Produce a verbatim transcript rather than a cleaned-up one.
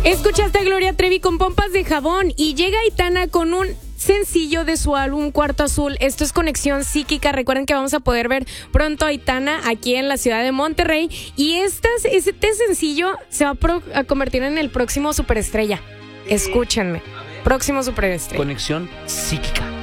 Escuchaste a Gloria Trevi con Pompas de Jabón y llega Aitana con un sencillo de su álbum Cuarto Azul. Esto es Conexión Psíquica. Recuerden que vamos a poder ver pronto a Aitana aquí en la ciudad de Monterrey y este, este sencillo se va a, pro, a convertir en el próximo superestrella. Escúchenme. Próximo superestrella. Conexión Psíquica.